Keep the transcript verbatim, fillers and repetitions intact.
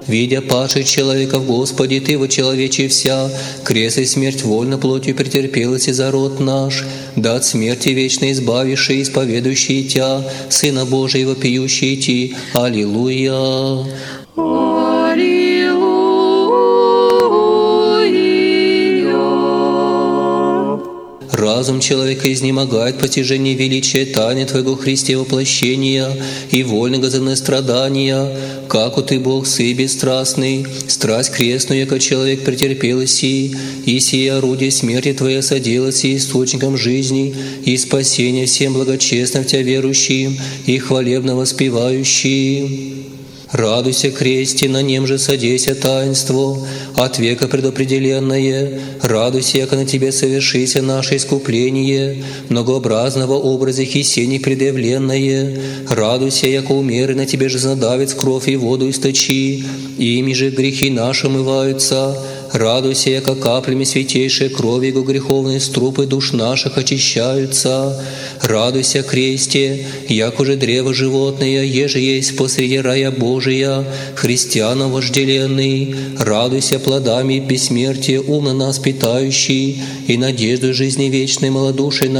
Видя падших человеков, Господи, Ты вочеловечився, крест и смерть вольно плотью претерпелась и за род наш, да от смерти вечной избавивший, исповедующий Тя, Сына Божьего, пьющий Ти. Аллилуйя! Разум человека изнемогает постижение величия тайны Твоего Христе воплощения и вольного за страдания, как Ты, Бог, Сы бесстрастный, страсть крестную, яко человек претерпел си, и сие орудие смерти Твоя соделась и источником жизни и спасения всем благочестным в Тебя верующим и хвалебно воспевающим. Радуйся, кресте, на нем же содейся таинству, от века предопределенное. Радуйся, яко на Тебе совершится наше искупление, многообразного образа хисений предъявленное. Радуйся, яко умеры на Тебе жизнодавец кровь и воду источи, ими же грехи наши омываются. Радуйся, яко каплями святейшей крови Его греховные струпы душ наших очищаются. Радуйся, кресте, яко же древо животное, еже есть посреди рая Божия, христианам вожделенный. Радуйся плодами бессмертия, ум на нас питающий, и надежду жизни вечной малодушия